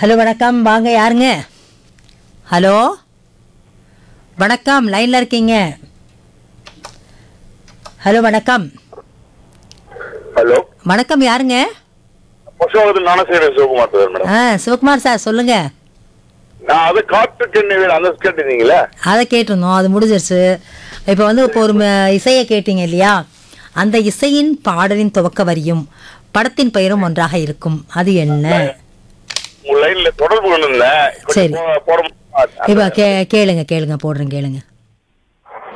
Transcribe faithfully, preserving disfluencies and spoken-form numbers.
Hello வணக்கம், வாங்க. யாருங்க? ஹலோ வணக்கம், லைனில் இருக்கீங்க. ஹலோ வணக்கம். ஹலோ வணக்கம், யாருங்க? ஆ சிவகுமார் சார் சொல்லுங்க. நான் அதை காற்று கண்ணீர் அந்த கேட்டீங்களா? அதை கேட்டிருந்தோம், அது முடிஞ்சிருச்சு. இப்போ வந்து இப்போ ஒரு ம- இசையை கேட்டீங்க இல்லையா? அந்த இசையின் பாடலின் துவக்க வரியும் படத்தின் பெயரும் ஒன்றாக இருக்கும். அது என்ன? உங்க லைன்ல தொடர்பு கொண்டு சரி. போற இப்போ கே கேளுங்க கேளுங்க போடுறேன் கேளுங்க.